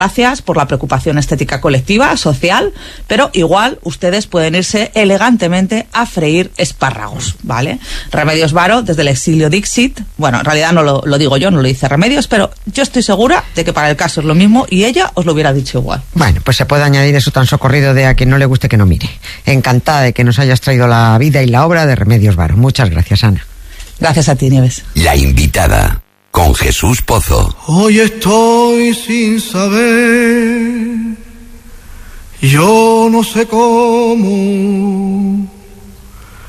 Gracias por la preocupación estética colectiva, social, pero igual ustedes pueden irse elegantemente a freír espárragos, ¿vale? Remedios Varo, desde el exilio Dixit, bueno, en realidad no lo digo yo, no lo dice Remedios, pero yo estoy segura de que para el caso es lo mismo y ella os lo hubiera dicho igual. Bueno, pues se puede añadir eso tan socorrido de a quien no le guste que no mire. Encantada de que nos hayas traído la vida y la obra de Remedios Varo. Muchas gracias, Ana. Gracias a ti, Nieves. La invitada, con Jesús Pozo. Hoy estoy sin saber, yo no sé cómo,